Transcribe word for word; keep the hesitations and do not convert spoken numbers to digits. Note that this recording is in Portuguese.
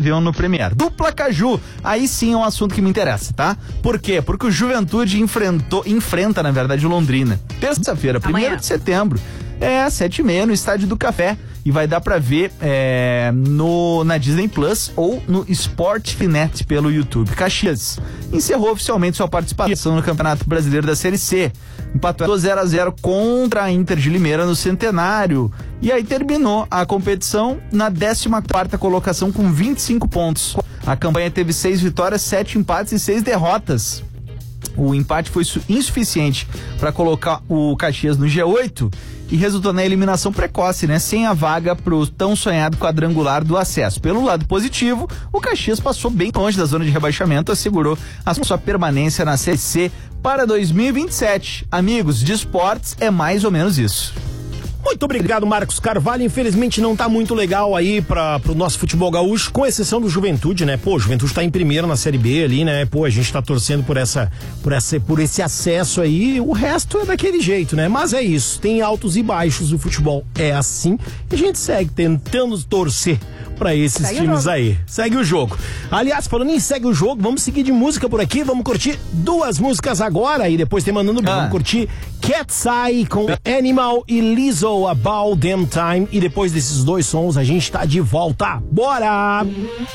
viam no Premier. Dupla Caju, aí sim é um assunto que me interessa, tá? Por quê? Porque o Juventude enfrentou, enfrenta, na verdade, o Londrina. Terça-feira, primeiro de setembro. É, sete e meia no Estádio do Café. E vai dar pra ver é, no, na Disney Plus ou no Sportnet pelo YouTube. Caxias encerrou oficialmente sua participação no Campeonato Brasileiro da Série C. Empatou zero a zero contra a Inter de Limeira no Centenário. E aí terminou a competição na décima quarta colocação com vinte e cinco pontos. A campanha teve seis vitórias, sete empates e seis derrotas. O empate foi insuficiente para colocar o Caxias no G oito e resultou na eliminação precoce, né? Sem a vaga pro tão sonhado quadrangular do acesso. Pelo lado positivo, o Caxias passou bem longe da zona de rebaixamento, assegurou a sua permanência na Série C para dois mil e vinte e sete. Amigos, de esportes é mais ou menos isso. Muito obrigado, Marcos Carvalho. Infelizmente não tá muito legal aí para pro nosso futebol gaúcho, com exceção do Juventude, né? Pô, o Juventude tá em primeiro na Série B ali, né? Pô, a gente tá torcendo por essa, por essa, por esse acesso aí. O resto é daquele jeito, né? Mas é isso, tem altos e baixos, o futebol é assim. E a gente segue tentando torcer pra esses segue times aí. Segue o jogo. Aliás, falando em segue o jogo, vamos seguir de música por aqui, vamos curtir duas músicas agora e depois tem mandando ah. vamos curtir Cat's Eye com Animal e Lizzo, About Damn Time, e depois desses dois sons a gente tá de volta. Bora!